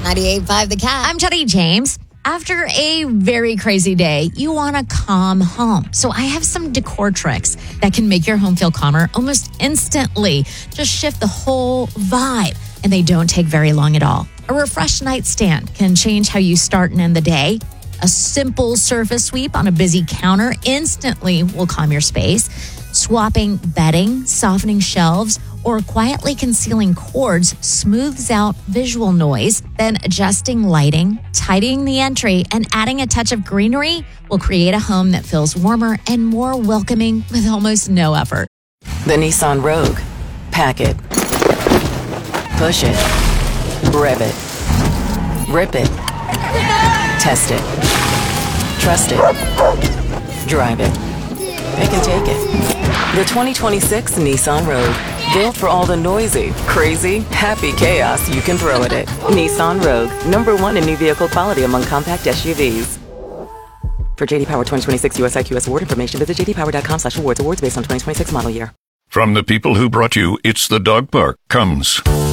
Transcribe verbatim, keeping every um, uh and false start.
ninety-eight point five The Cat. I'm Teddy James. After a very crazy day, you want a calm home. So I have some decor tricks that can make your home feel calmer almost instantly. Just shift the whole vibe, and they don't take very long at all. A refreshed nightstand can change how you start and end the day. A simple surface sweep on a busy counter instantly will calm your space. Swapping bedding, softening shelves, or quietly concealing cords smooths out visual noise. Then adjusting lighting, tidying the entry, and adding a touch of greenery will create a home that feels warmer and more welcoming with almost no effort. The Nissan Rogue. Pack it. Push it. Rev it. Rip it. Test it. Trust it. Drive it. Pick and take it. The twenty twenty-six Nissan Rogue. Built for all the noisy, crazy, happy chaos you can throw at it. Nissan Rogue. Number one in new vehicle quality among compact S U Vs. For J D Power twenty twenty-six U S I Q S award information, visit j d power dot com slash awards. Awards based on twenty twenty-six model year. From the people who brought you It's the Dog Park comes